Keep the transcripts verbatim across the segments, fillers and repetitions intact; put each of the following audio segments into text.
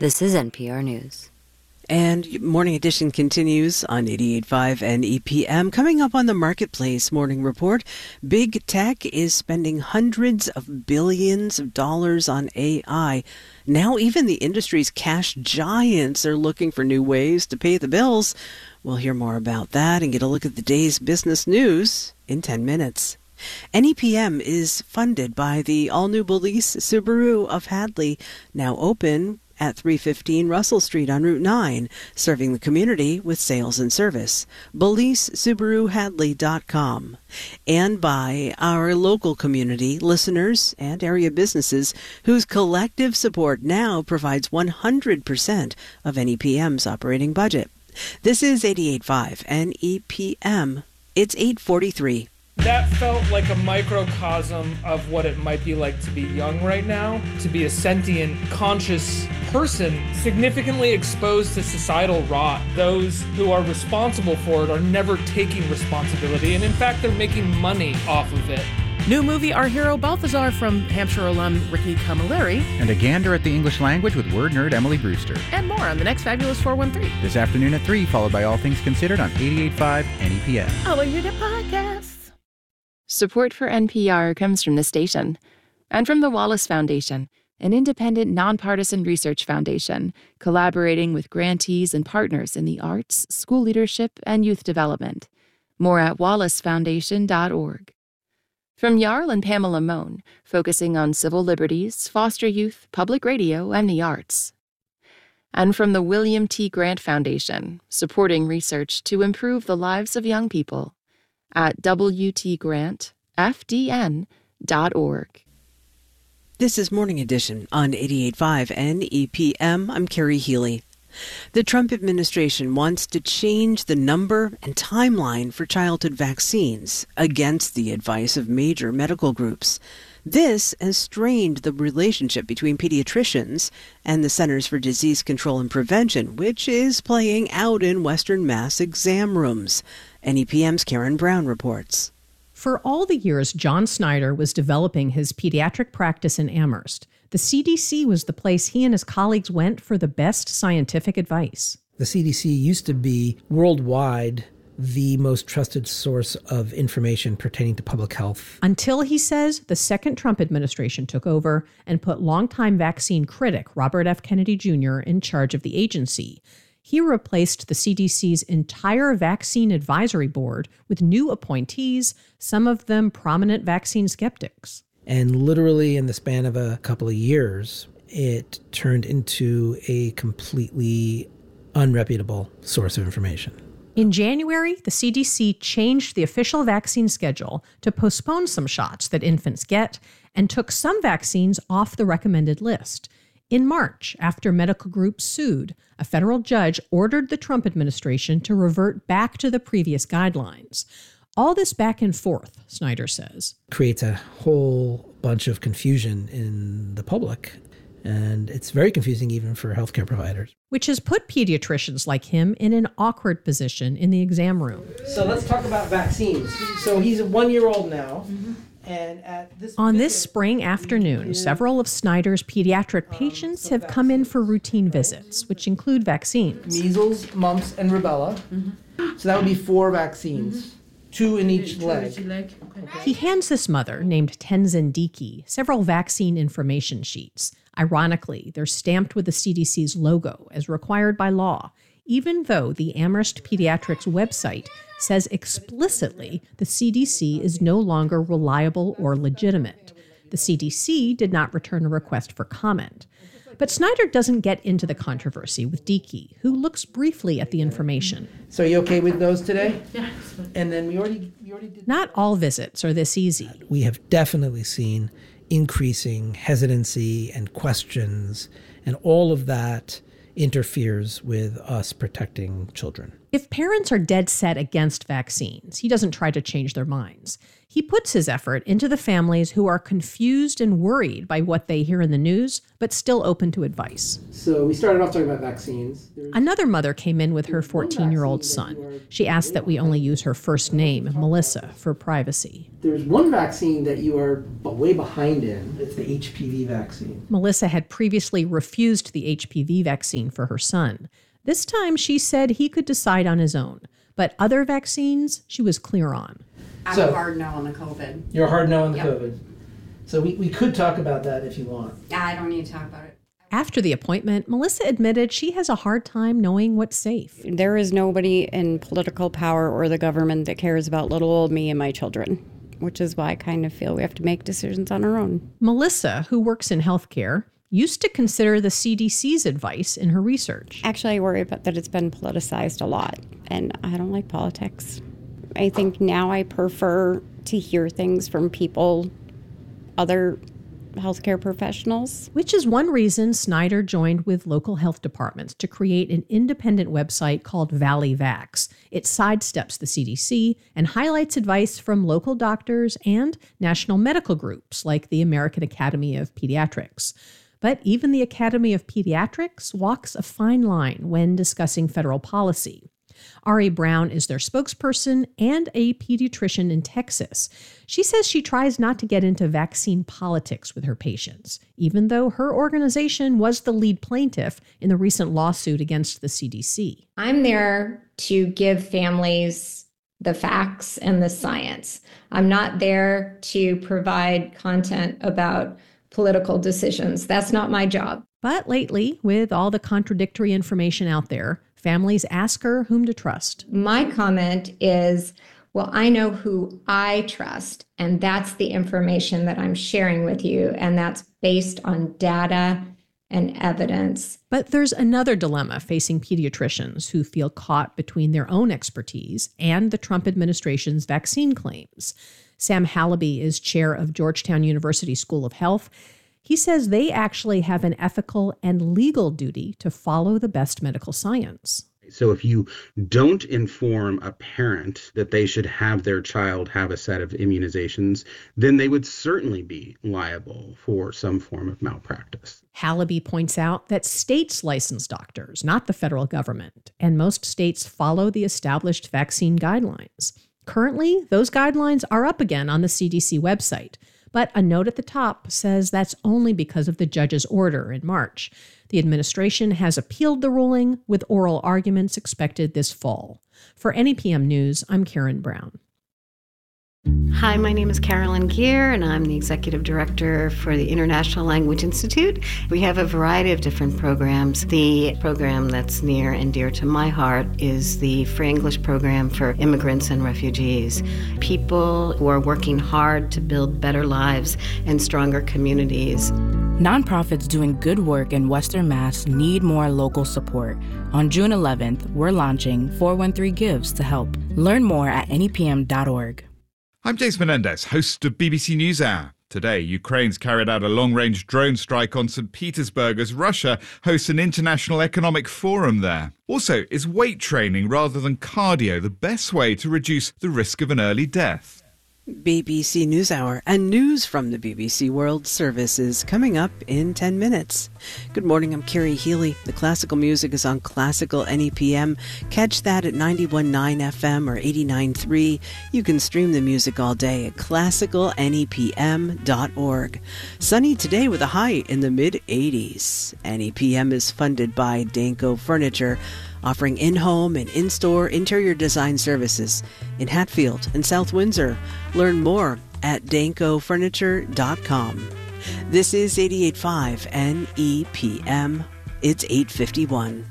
This is N P R News. And Morning Edition continues on eighty-eight point five and E P M. Coming up on the Marketplace Morning Report, big tech is spending hundreds of billions of dollars on A I. Now even the industry's cash giants are looking for new ways to pay the bills. We'll hear more about that and get a look at the day's business news in ten minutes. N E P M is funded by the all-new Balise Subaru of Hadley, now open at three fifteen Russell Street on Route nine, serving the community with sales and service. Balise Subaru Hadley dot com. And by our local community, listeners, and area businesses whose collective support now provides one hundred percent of N E P M's operating budget. This is eighty-eight point five N E P M. It's eight forty-three. That felt like a microcosm of what it might be like to be young right now, to be a sentient, conscious person, significantly exposed to societal rot. Those who are responsible for it are never taking responsibility, and in fact, they're making money off of it. New movie Our Hero Balthazar from Hampshire alum Ricky Camilleri. And a gander at the English language with word nerd Emily Brewster. And more on the next Fabulous four one three. This afternoon at three, followed by All Things Considered on eighty-eight point five N E P M. Oh, well, you're the podcast. Support for N P R comes from the station and from the Wallace Foundation, an independent, nonpartisan research foundation collaborating with grantees and partners in the arts, school leadership, and youth development. More at wallace foundation dot org. From Jarl and Pamela Mohn, focusing on civil liberties, foster youth, public radio, and the arts. And from the William T. Grant Foundation, supporting research to improve the lives of young people. At w t grant f d n dot org. This is Morning Edition on eighty-eight point five N E P M. I'm Carrie Healy. The Trump administration wants to change the number and timeline for childhood vaccines against the advice of major medical groups. This has strained the relationship between pediatricians and the Centers for Disease Control and Prevention, which is playing out in Western Mass exam rooms. N E P M's Karen Brown reports. For all the years John Snyder was developing his pediatric practice in Amherst, the C D C was the place he and his colleagues went for the best scientific advice. The C D C used to be worldwide the most trusted source of information pertaining to public health. Until, he says, the second Trump administration took over and put longtime vaccine critic Robert F. Kennedy Junior in charge of the agency. He replaced the C D C's entire vaccine advisory board with new appointees, some of them prominent vaccine skeptics. And literally in the span of a couple of years, it turned into a completely unreputable source of information. In January, the C D C changed the official vaccine schedule to postpone some shots that infants get and took some vaccines off the recommended list. In March, after medical groups sued, a federal judge ordered the Trump administration to revert back to the previous guidelines. All this back and forth, Snyder says, creates a whole bunch of confusion in the public. And it's very confusing even for healthcare providers. Which has put pediatricians like him in an awkward position in the exam room. So let's talk about vaccines. So he's a one-year-old now. Mm-hmm. And at this On this spring afternoon, several of Snyder's pediatric patients have come in for routine visits, which include vaccines. Measles, mumps, and rubella. Mm-hmm. So that would be four vaccines. Mm-hmm. Two in each leg. Okay. He hands this mother, named Tenzin Diki, several vaccine information sheets. Ironically, they're stamped with the C D C's logo, as required by law, even though the Amherst Pediatrics website says explicitly the C D C is no longer reliable or legitimate. The C D C did not return a request for comment. But Snyder doesn't get into the controversy with Diki, who looks briefly at the information. So are you okay with those today? Yeah. And then we already, we already did. Not all visits are this easy. We have definitely seen increasing hesitancy and questions, and all of that interferes with us protecting children. If parents are dead set against vaccines, he doesn't try to change their minds. He puts his effort into the families who are confused and worried by what they hear in the news, but still open to advice. So we started off talking about vaccines. There's Another mother came in with her fourteen-year-old son. She asked that we only use her first name, Melissa, for privacy. There's one vaccine that you are way behind in. It's the H P V vaccine. Melissa had previously refused the H P V vaccine for her son. This time she said he could decide on his own, but other vaccines she was clear on. I'm So- a hard no on the COVID. You're a hard no on the Yep. COVID. So we, we could talk about that if you want. I don't need to talk about it. After the appointment, Melissa admitted she has a hard time knowing what's safe. There is nobody in political power or the government that cares about little old me and my children, which is why I kind of feel we have to make decisions on our own. Melissa, who works in healthcare, used to consider the C D C's advice in her research. Actually, I worry about that it's been politicized a lot, and I don't like politics. I think now I prefer to hear things from people, other healthcare professionals. Which is one reason Snyder joined with local health departments to create an independent website called Valley Vax. It sidesteps the C D C and highlights advice from local doctors and national medical groups like the American Academy of Pediatrics. But even the Academy of Pediatrics walks a fine line when discussing federal policy. Ari Brown is their spokesperson and a pediatrician in Texas. She says she tries not to get into vaccine politics with her patients, even though her organization was the lead plaintiff in the recent lawsuit against the C D C. I'm there to give families the facts and the science. I'm not there to provide content about political decisions. That's not my job. But lately, with all the contradictory information out there, families ask her whom to trust. My comment is, well, I know who I trust, and that's the information that I'm sharing with you, and that's based on data and evidence. But there's another dilemma facing pediatricians who feel caught between their own expertise and the Trump administration's vaccine claims. Sam Halaby is chair of Georgetown University School of Health. He says they actually have an ethical and legal duty to follow the best medical science. So if you don't inform a parent that they should have their child have a set of immunizations, then they would certainly be liable for some form of malpractice. Halaby points out that states license doctors, not the federal government, and most states follow the established vaccine guidelines. Currently, those guidelines are up again on the C D C website, but a note at the top says that's only because of the judge's order in March. The administration has appealed the ruling, with oral arguments expected this fall. For N E P M News, I'm Karen Brown. Hi, my name is Carolyn Gear, and I'm the Executive Director for the International Language Institute. We have a variety of different programs. The program that's near and dear to my heart is the Free English program for immigrants and refugees, people who are working hard to build better lives and stronger communities. Nonprofits doing good work in Western Mass need more local support. On June eleventh, we're launching four one three Gives to help. Learn more at N E P M dot org. I'm James Menendez, host of B B C NewsHour. Today, Ukraine's carried out a long-range drone strike on Saint Petersburg as Russia hosts an international economic forum there. Also, is weight training rather than cardio the best way to reduce the risk of an early death? B B C NewsHour and news from the B B C World Service is coming up in ten minutes. Good morning, I'm Carrie Healy. The classical music is on Classical N E P M. Catch that at ninety-one point nine F M or eighty-nine point three. You can stream the music all day at classical N E P M dot org. Sunny today with a high in the mid eighties. N E P M is funded by Danco Furniture, offering in-home and in-store interior design services in Hatfield and South Windsor. Learn more at danco furniture dot com. This is eighty-eight point five N E P M. It's eight fifty-one.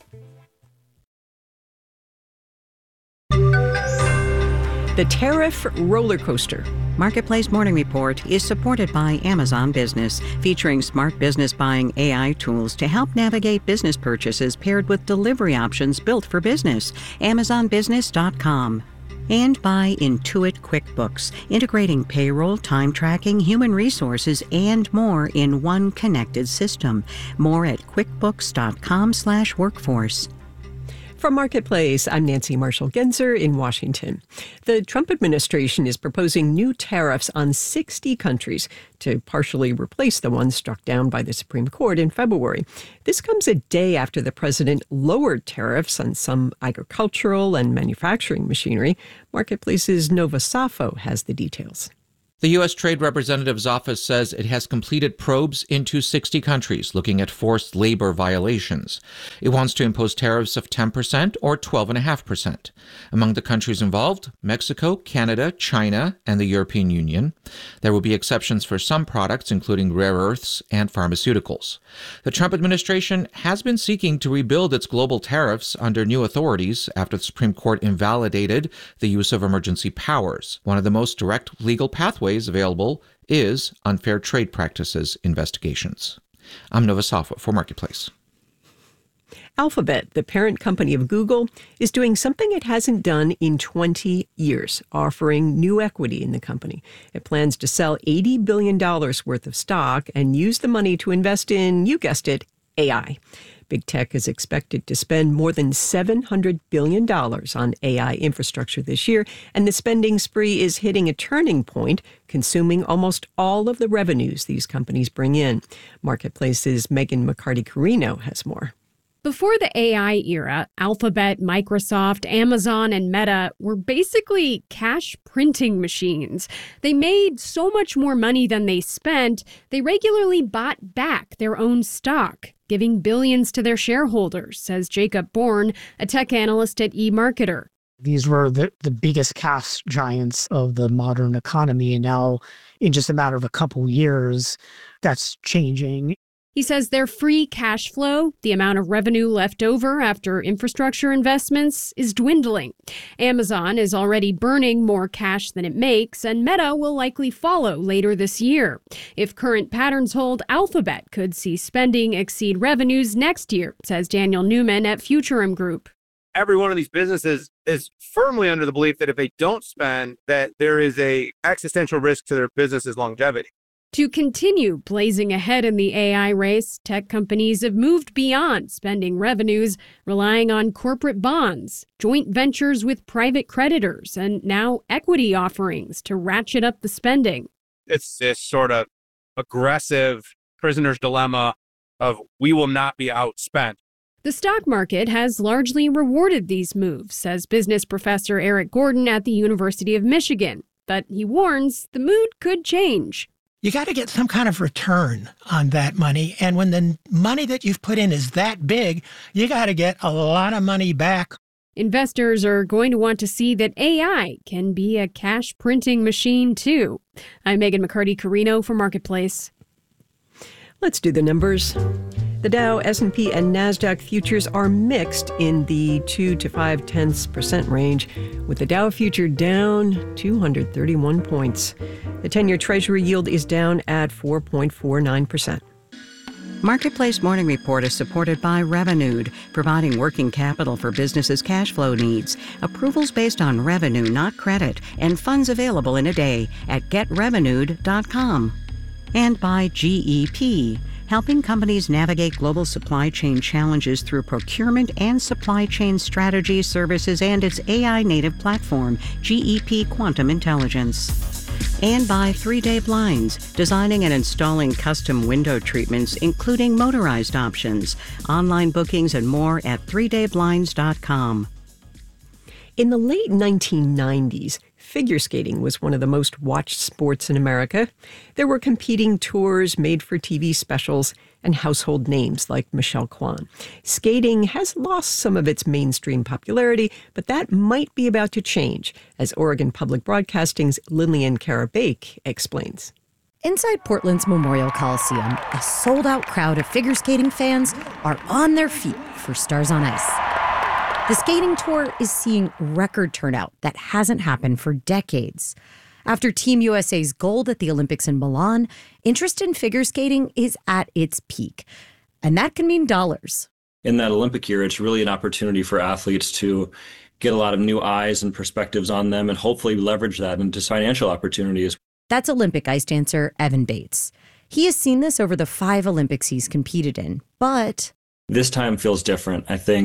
The Tariff Roller Coaster. Marketplace Morning Report is supported by Amazon Business, featuring smart business buying A I tools to help navigate business purchases paired with delivery options built for business. amazon business dot com. And by Intuit QuickBooks, integrating payroll, time tracking, human resources, and more in one connected system. More at quickbooks dot com slash workforce. From Marketplace, I'm Nancy Marshall-Genzer in Washington. The Trump administration is proposing new tariffs on sixty countries to partially replace the ones struck down by the Supreme Court in February. This comes a day after the president lowered tariffs on some agricultural and manufacturing machinery. Marketplace's Nova Safo has the details. The U S Trade Representative's office says it has completed probes into sixty countries looking at forced labor violations. It wants to impose tariffs of ten percent or twelve point five percent. Among the countries involved, Mexico, Canada, China, and the European Union. There will be exceptions for some products, including rare earths and pharmaceuticals. The Trump administration has been seeking to rebuild its global tariffs under new authorities after the Supreme Court invalidated the use of emergency powers. One of the most direct legal pathways available is unfair trade practices investigations. I'm Nova Safo for Marketplace. Alphabet, the parent company of Google, is doing something it hasn't done in twenty years, offering new equity in the company. It plans to sell eighty billion dollars worth of stock and use the money to invest in, you guessed it, A I. Big tech is expected to spend more than seven hundred billion dollars on A I infrastructure this year, and the spending spree is hitting a turning point, consuming almost all of the revenues these companies bring in. Marketplace's Megan McCarty-Carino has more. Before the A I era, Alphabet, Microsoft, Amazon, and Meta were basically cash printing machines. They made so much more money than they spent, they regularly bought back their own stock, giving billions to their shareholders, says Jacob Bourne, a tech analyst at eMarketer. These were the, the biggest cash giants of the modern economy, and now in just a matter of a couple years, that's changing. He says their free cash flow, the amount of revenue left over after infrastructure investments, is dwindling. Amazon is already burning more cash than it makes, and Meta will likely follow later this year. If current patterns hold, Alphabet could see spending exceed revenues next year, says Daniel Newman at Futurum Group. Every one of these businesses is firmly under the belief that if they don't spend, that there is a existential risk to their business's longevity. To continue blazing ahead in the A I race, tech companies have moved beyond spending revenues, relying on corporate bonds, joint ventures with private creditors, and now equity offerings to ratchet up the spending. It's this sort of aggressive prisoner's dilemma of we will not be outspent. The stock market has largely rewarded these moves, says business professor Eric Gordon at the University of Michigan. But he warns the mood could change. You got to get some kind of return on that money. And when the money that you've put in is that big, you got to get a lot of money back. Investors are going to want to see that A I can be a cash printing machine, too. I'm Megan McCarty-Carino for Marketplace. Let's do the numbers. The Dow, S and P, and NASDAQ futures are mixed in the two to five tenths percent range, with the Dow future down two hundred thirty-one points. The ten-year Treasury yield is down at four point four nine percent. Marketplace Morning Report is supported by Revenued, providing working capital for businesses' cash flow needs. Approvals based on revenue, not credit, and funds available in a day at get revenued dot com. And by G E P, helping companies navigate global supply chain challenges through procurement and supply chain strategy services and its A I-native platform, G E P Quantum Intelligence. And by three day Blinds, designing and installing custom window treatments, including motorized options. Online bookings and more at three day blinds dot com. In the late nineteen nineties, figure skating was one of the most watched sports in America. There were competing tours, made-for-T V specials, and household names like Michelle Kwan. Skating has lost some of its mainstream popularity, but that might be about to change, as Oregon Public Broadcasting's Lillian Karabake explains. Inside Portland's Memorial Coliseum, a sold-out crowd of figure skating fans are on their feet for Stars on Ice. The skating tour is seeing record turnout that hasn't happened for decades. After Team U S A's gold at the Olympics in Milan, interest in figure skating is at its peak. And that can mean dollars. In that Olympic year, it's really an opportunity for athletes to get a lot of new eyes and perspectives on them and hopefully leverage that into financial opportunities. That's Olympic ice dancer Evan Bates. He has seen this over the five Olympics he's competed in, but... This time feels different. I think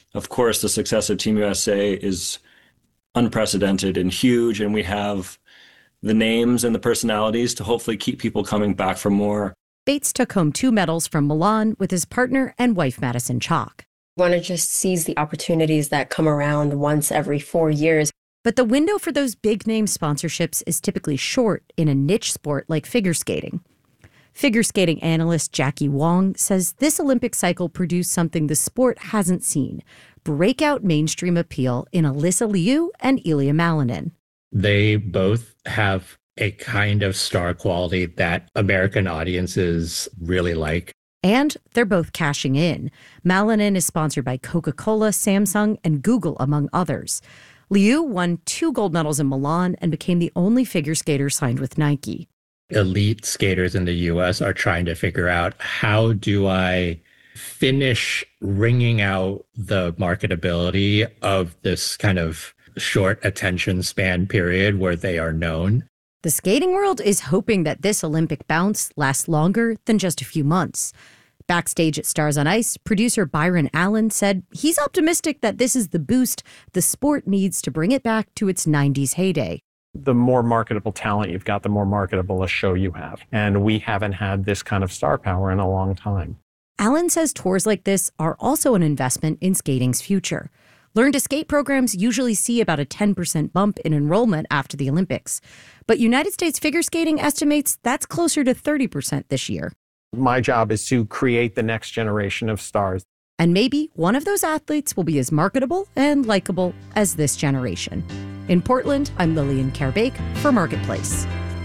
Of course, the success of Team U S A is unprecedented and huge, and we have the names and the personalities to hopefully keep people coming back for more. Bates took home two medals from Milan with his partner and wife, Madison Chock. Want to just seize the opportunities that come around once every four years. But the window for those big-name sponsorships is typically short in a niche sport like figure skating. Figure skating analyst Jackie Wong says this Olympic cycle produced something the sport hasn't seen: breakout mainstream appeal in Alyssa Liu and Ilya Malinin. They both have a kind of star quality that American audiences really like. And they're both cashing in. Malinin is sponsored by Coca-Cola, Samsung, and Google, among others. Liu won two gold medals in Milan and became the only figure skater signed with Nike. Elite skaters in the U S are trying to figure out, how do I finish wringing out the marketability of this kind of short attention span period where they are known? The skating world is hoping that this Olympic bounce lasts longer than just a few months. Backstage at Stars on Ice, producer Byron Allen said he's optimistic that this is the boost the sport needs to bring it back to its nineties heyday. The more marketable talent you've got, the more marketable a show you have. And we haven't had this kind of star power in a long time. Allen says tours like this are also an investment in skating's future. Learn to Skate programs usually see about a ten percent bump in enrollment after the Olympics. But United States Figure Skating estimates that's closer to thirty percent this year. My job is to create the next generation of stars. And maybe one of those athletes will be as marketable and likable as this generation. In Portland, I'm Lillian Kerbake for Marketplace.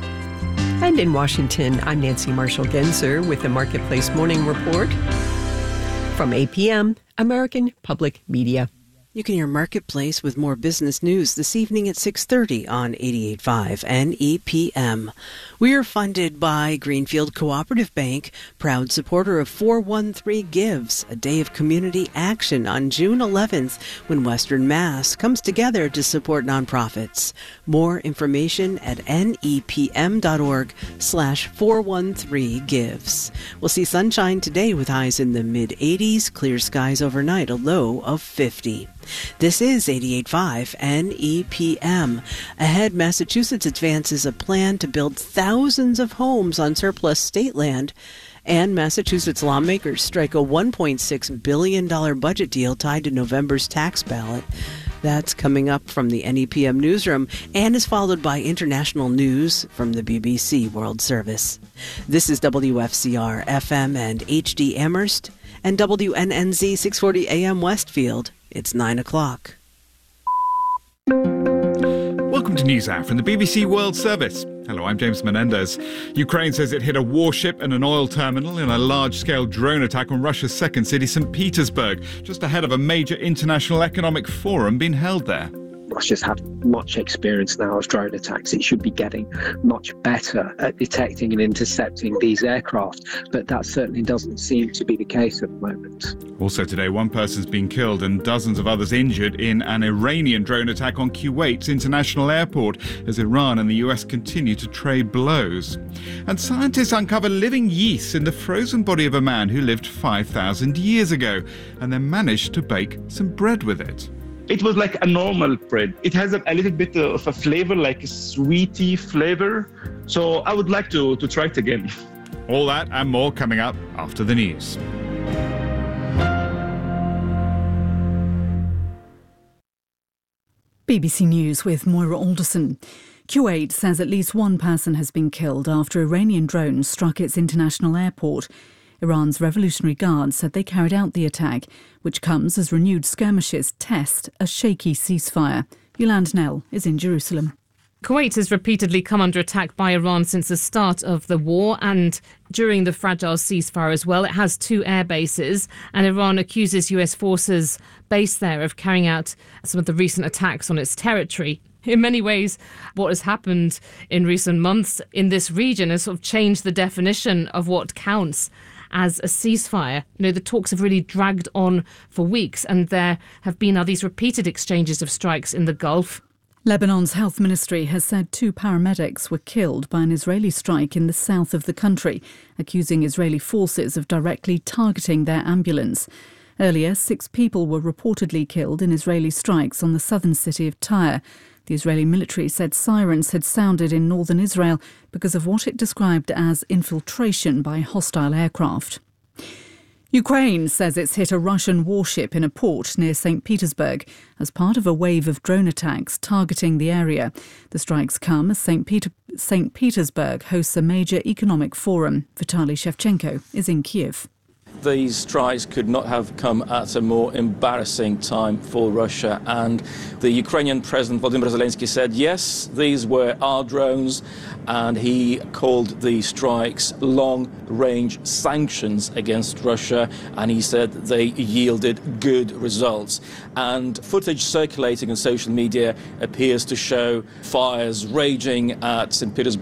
And in Washington, I'm Nancy Marshall-Genzer with the Marketplace Morning Report from A P M, American Public Media. You can hear Marketplace with more business news this evening at six thirty on eighty-eight point five N E P M. We are funded by Greenfield Cooperative Bank, proud supporter of four one three Gives, a day of community action on June eleventh when Western Mass comes together to support nonprofits. More information at nepm.org slash 413 Gives. We'll see sunshine today with highs in the mid eighties, clear skies overnight, a low of fifty. This is eighty-eight point five N E P M. Ahead, Massachusetts advances a plan to build thousands of homes on surplus state land, and Massachusetts lawmakers strike a one point six billion dollars budget deal tied to November's tax ballot. That's coming up from the N E P M newsroom and is followed by international news from the B B C World Service. This is W F C R F M and H D Amherst and W N N Z six forty A M Westfield. It's nine o'clock. Welcome to NewsHour from the B B C World Service. Hello, I'm James Menendez. Ukraine says it hit a warship and an oil terminal in a large-scale drone attack on Russia's second city, Saint Petersburg, just ahead of a major international economic forum being held there. Russia's had much experience now of drone attacks. It should be getting much better at detecting and intercepting these aircraft, but that certainly doesn't seem to be the case at the moment. Also today, one person's been killed and dozens of others injured in an Iranian drone attack on Kuwait's international airport as Iran and the U S continue to trade blows. And scientists uncover living yeast in the frozen body of a man who lived five thousand years ago and then managed to bake some bread with it. It was like a normal bread. It has a, a little bit of a flavor, like a sweety flavor. So I would like to, to try it again. All that and more coming up after the news. B B C News with Moira Alderson. Kuwait says at least one person has been killed after Iranian drones struck its international airport. Iran's Revolutionary Guard said they carried out the attack, which comes as renewed skirmishes test a shaky ceasefire. Yolande Nell is in Jerusalem. Kuwait has repeatedly come under attack by Iran since the start of the war and during the fragile ceasefire as well. It has two air bases and Iran accuses U S forces based there of carrying out some of the recent attacks on its territory. In many ways, what has happened in recent months in this region has sort of changed the definition of what counts as a ceasefire. You know, the talks have really dragged on for weeks and there have been now these repeated exchanges of strikes in the Gulf. Lebanon's health ministry has said two paramedics were killed by an Israeli strike in the south of the country, accusing Israeli forces of directly targeting their ambulance. Earlier, six people were reportedly killed in Israeli strikes on the southern city of Tyre. The Israeli military said sirens had sounded in northern Israel because of what it described as infiltration by hostile aircraft. Ukraine says it's hit a Russian warship in a port near Saint Petersburg as part of a wave of drone attacks targeting the area. The strikes come as Saint Peter- Saint Petersburg hosts a major economic forum. Vitaly Shevchenko is in Kiev. These strikes could not have come at a more embarrassing time for Russia. And the Ukrainian President Volodymyr Zelensky said, yes, these were our drones, and he called the strikes long-range sanctions against Russia, and he said they yielded good results. And footage circulating on social media appears to show fires raging at Saint Petersburg